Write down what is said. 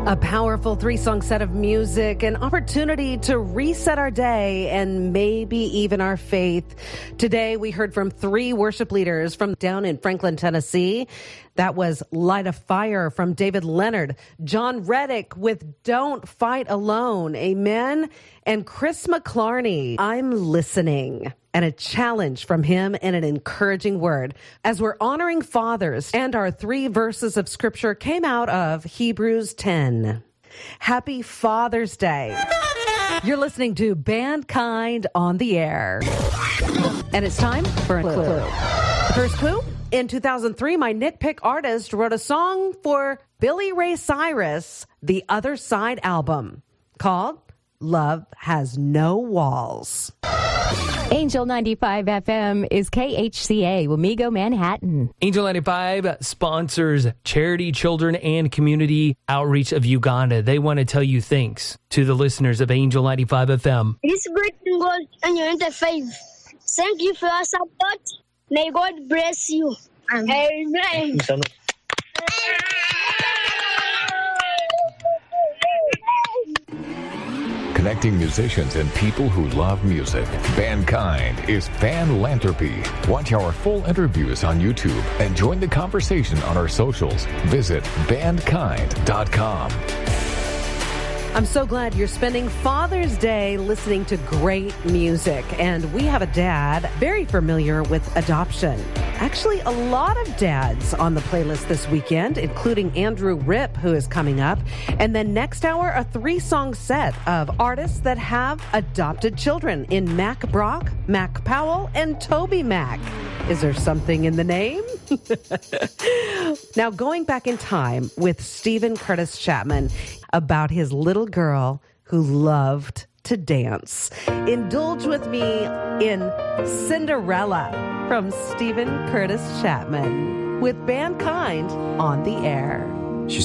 A powerful three-song set of music, an opportunity to reset our day and maybe even our faith. Today, we heard from three worship leaders from down in Franklin, Tennessee. That was Light a Fire from David Leonard, John Reddick with Don't Fight Alone, amen, and Chris McClarney, I'm Listening. And a challenge from him and an encouraging word as we're honoring fathers. And our three verses of scripture came out of Hebrews 10. Happy Father's Day. You're listening to Bandkind on the Air. And it's time for a clue. The first clue, in 2003, my nitpick artist wrote a song for Billy Ray Cyrus, The Other Side album, called Love Has No Walls. Angel 95 FM is KHCA, Wamego, Manhattan. Angel 95 sponsors charity, children, and community outreach of Uganda. They want to tell you thanks to the listeners of Angel 95 FM. It's great to go on your interfaith. Thank you for your support. May God bless you. Amen. Connecting musicians and people who love music. Bandkind is Fanlanthropy. Watch our full interviews on YouTube and join the conversation on our socials. Visit bandkind.com. I'm so glad you're spending Father's Day listening to great music. And we have a dad very familiar with adoption. Actually, a lot of dads on the playlist this weekend, including Andrew Ripp, who is coming up. And then next hour, a three-song set of artists that have adopted children in Mac Brock, Mac Powell, and Toby Mac. Is there something in the name? Now, going back in time with Steven Curtis Chapman about his little girl who loved to dance. Indulge with me in Cinderella from Steven Curtis Chapman with Bandkind on the Air.